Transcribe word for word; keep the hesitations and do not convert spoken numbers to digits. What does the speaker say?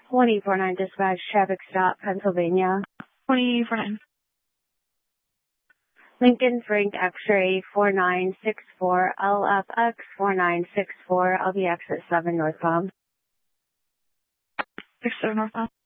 twenty-four nine dispatch, traffic stop, Pennsylvania. twenty-four nine. Lincoln Frank X-ray four nine six four, L F X four nine six four, I'll be exit seven northbound. six seven northbound.